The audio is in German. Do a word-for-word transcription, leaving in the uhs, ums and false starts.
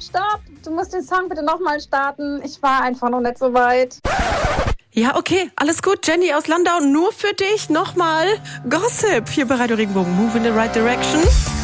stopp. Du musst den Song bitte nochmal starten. Ich war einfach noch nicht so weit. Ja, okay, alles gut. Jenny aus Landau, nur für dich nochmal Gossip hier bei Radio Regenbogen. Move in the right direction.